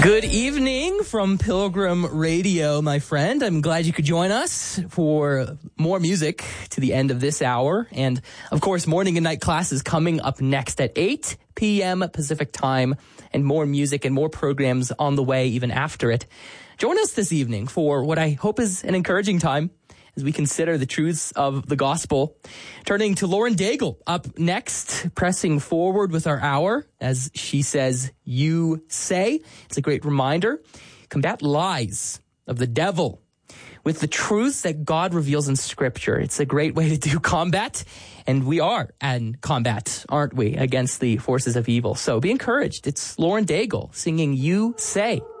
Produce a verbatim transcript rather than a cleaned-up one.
Good evening from Pilgrim Radio, my friend. I'm glad you could join us for more music to the end of this hour. And, of course, morning and night classes coming up next at eight p.m. Pacific time, and more music and more programs on the way even after it. Join us this evening for what I hope is an encouraging time as we consider the truths of the gospel. Turning to Lauren Daigle up next, pressing forward with our hour, as she says, you say. It's a great reminder. Combat lies of the devil with the truths that God reveals in Scripture. It's a great way to do combat, and we are in combat, aren't we, against the forces of evil. So be encouraged. It's Lauren Daigle singing You Say.